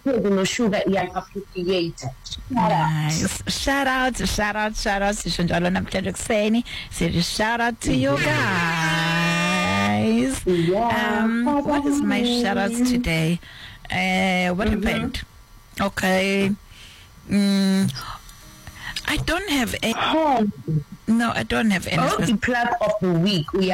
kunoshuka iyaka-58. Nice. Shout out. Sisho njalo namhlanje kuseni. Sithi shout out to you guys. What is my shout outs today? What happened? Okay. I don't have any. No, I don't have any. The plug of the week.